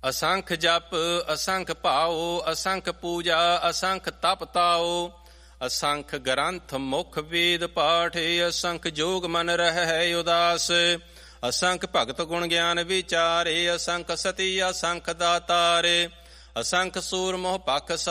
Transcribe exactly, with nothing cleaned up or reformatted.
ਅਸੰਖ ਜਪ ਅਸੰਖ ਭਾਉ, ਅਸੰਖ ਪੂਜਾ ਅਸੰਖ ਤਪ ਤਾਉ। ਅਸੰਖ ਗ੍ਰੰਥ ਮੁਖ ਵੇਦ ਪਾਠ, ਅਸੰਖ ਜੋਗ ਮਨ ਰਹਿ ਉਦਾਸ। ਅਸੰਖ ਭਗਤ ਗੁਣ ਗਿਆਨ ਵਿਚਾਰੇ, ਅਸੰਖ ਸਤੀ ਅਸੰਖ ਦਾਤਾਰੇ। ਅਸੰਖ ਸੂਰ ਮੋਹ ਪਖ